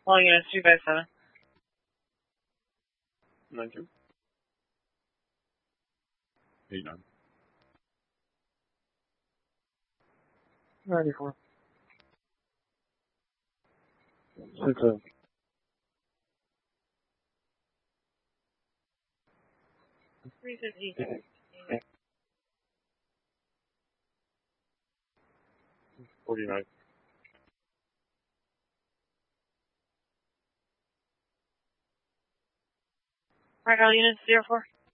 All units 3 by 7. 9-2. 8-9. 94. 6-7. 350. 49. Alright, all units 04.